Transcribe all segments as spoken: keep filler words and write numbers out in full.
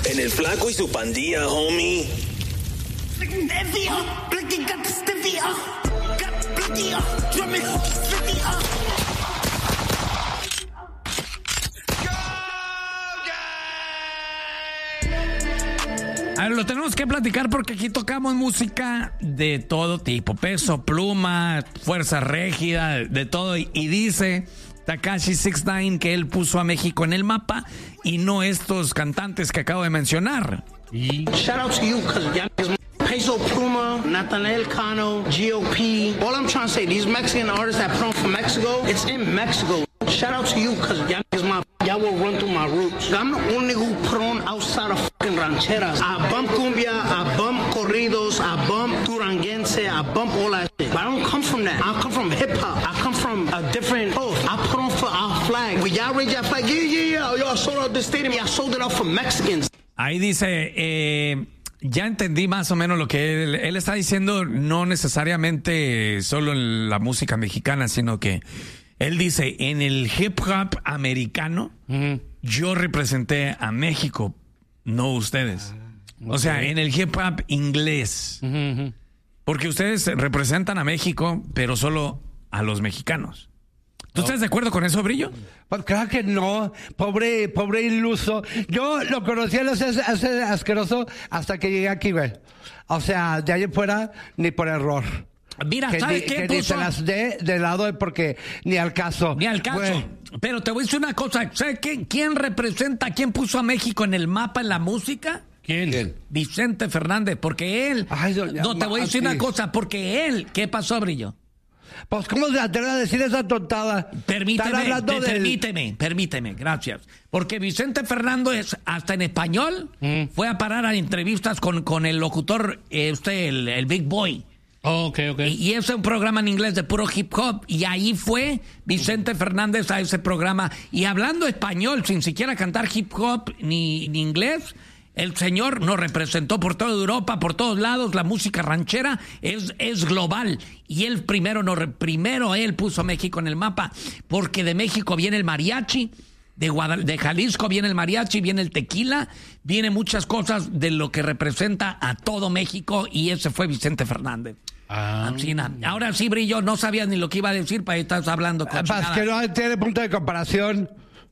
En el Flaco y su pandilla, homie. A ver, lo tenemos que platicar porque aquí tocamos música de todo tipo. Peso Pluma, Fuerza Régida, de todo. Y dice Tekashi six nine que él puso a México en el mapa y no estos cantantes que acabo de mencionar. Y... Shout out to you, cause y'all Peso Pluma, Nathaniel Cano, G O P. All I'm trying to say, these Mexican artists that put on from Mexico, it's in Mexico. Shout out to you, cause y'all is my, y'all will run through my roots. I'm the only who put on outside of fucking rancheras. I bump cumbia, I bump corridos, I bump duranguense, I bump all that shit. But I don't come from that. I come from hip hop. I come from a different coast. I put on for our flag. When y'all raise that flag, yeah, yeah, yeah. Yo, I sold out the stadium. I sold it out for Mexicans. Ahí dice, eh, ya entendí más o menos lo que él, él está diciendo, no necesariamente solo en la música mexicana, sino que él dice, en el hip hop americano, uh-huh. yo representé a México, no ustedes. Uh, okay. O sea, en el hip hop inglés. Uh-huh. Porque ustedes representan a México, pero solo a los mexicanos. ¿Tú estás de acuerdo con eso, Brillo? Pues claro que no, pobre, pobre iluso. Yo lo conocí a ese, ese asqueroso hasta que llegué aquí, güey. O sea, de ahí fuera, ni por error. Mira, que ¿sabes ni, qué? Que Puso? ni se las dé de lado porque ni al caso. Ni al caso. Güey. Pero te voy a decir una cosa. ¿Sabes qué? ¿Quién representa, quién puso a México en el mapa en la música? ¿Quién? ¿Quién? Vicente Fernández, porque él... Ay, no, no, te voy a decir una cosa, porque él... ¿Qué pasó, Brillo? Pues, ¿cómo se atreve a decir esa tontada? Permíteme, te, del... permíteme, permíteme, gracias. Porque Vicente Fernández, hasta en español, mm. fue a parar a entrevistas con, con el locutor, eh, usted, el, el Big Boy. Oh, ok, ok. Y, y es un programa en inglés de puro hip hop. Y ahí fue Vicente Fernández a ese programa. Y hablando español, sin siquiera cantar hip hop ni, ni inglés... El señor nos representó por toda Europa, por todos lados. La música ranchera es, es global. Y él primero, nos, primero él puso a México en el mapa. Porque de México viene el mariachi, de, Guadal- de Jalisco viene el mariachi, viene el tequila, viene muchas cosas de lo que representa a todo México. Y ese fue Vicente Fernández. Ah. Ahora sí, Brillo, no sabías ni lo que iba a decir, para ahí estás hablando con Para que no tiene punto de comparación.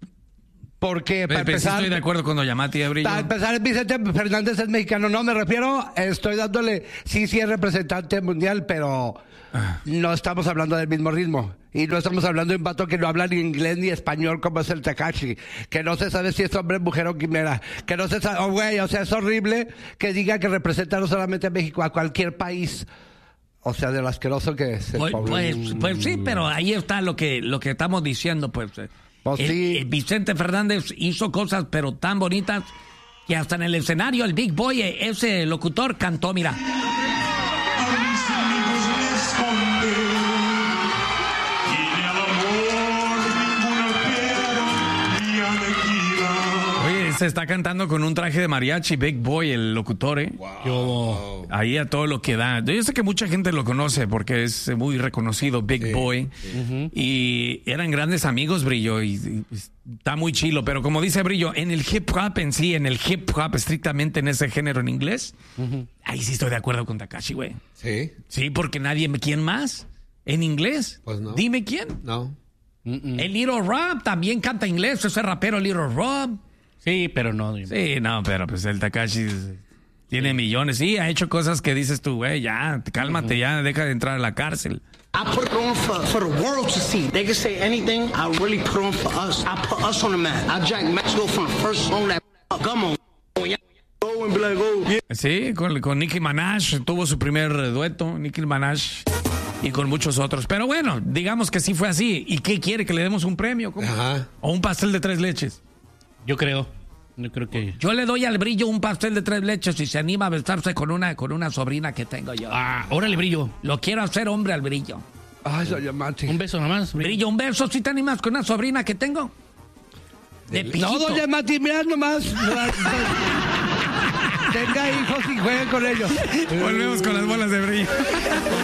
Porque para pero, empezar, sí estoy de acuerdo con Doña Mati, Brillo. Para empezar, Vicente Fernández es mexicano. No, me refiero, estoy dándole, sí, sí es representante mundial, pero ah. no estamos hablando del mismo ritmo. Y no estamos hablando de un vato que no habla ni inglés ni español como es el Tekashi. Que no se sabe si es hombre, mujer o quimera. Que no se sabe, oh, güey, o sea, es horrible que diga que representa no solamente a México, a cualquier país. O sea, de lo asqueroso que es el pues, pues, pues sí, pero ahí está lo que, lo que estamos diciendo, pues... Pues el, sí. el Vicente Fernández hizo cosas pero tan bonitas que hasta en el escenario el Big Boy, ese locutor, cantó, mira. Oye, se está cantando con un traje de mariachi, Big Boy, el locutor, ¿eh? Wow. Yo, ahí a todo lo que da. Yo sé que mucha gente lo conoce porque es muy reconocido, Big sí, Boy. Sí. Uh-huh. Y eran grandes amigos, Brillo, y, y está muy chilo. Pero como dice Brillo, en el hip hop en sí, en el hip hop estrictamente en ese género en inglés, uh-huh. ahí sí estoy de acuerdo con Tekashi, güey. Sí. Sí, porque nadie, ¿quién más? ¿En inglés? Pues no. Dime quién. No. Uh-uh. El Little Rob también canta inglés, ese rapero Little Rob. Sí, pero no. Sí, no, pero pues el Tekashi tiene sí. millones. Sí, ha hecho cosas que dices tú, güey, ya, cálmate, uh-huh. ya, deja de entrar a la cárcel. I put it on for, for the world to see. They can say anything, I really put on for us. I put us on the map. I jacked Mexico from the first song that come on. Go and be like, oh, yeah. Sí, con, con Nicki Minaj, tuvo su primer dueto, Nicki Minaj. Y con muchos otros. Pero bueno, digamos que sí fue así. ¿Y qué quiere? ¿Que le demos un premio? ¿Cómo? Ajá. ¿O un pastel de tres leches? Yo creo. Yo creo que... Yo le doy al Brillo un pastel de tres leches y se anima a besarse con una, con una sobrina que tengo yo. Ah, órale, Brillo. Lo quiero hacer hombre al Brillo. Ay, Doña Mati. Un beso nomás. Brillo. Brillo, un beso. ¿Si te animas con una sobrina que tengo? De no, Doña Mati, mira nomás. Tenga hijos y jueguen con ellos. Volvemos con las bolas de Brillo.